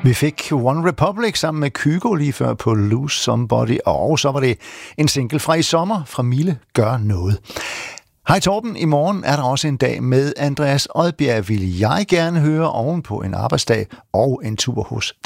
Vi fik One Republic sammen med Kygo lige før på Lose Somebody, og så var det en single fra i sommer fra Mille Gør Noget. Hej Torben, i morgen er der også en dag med Andreas Odbjerg, vil jeg gerne høre oven på en arbejdsdag og en tur hos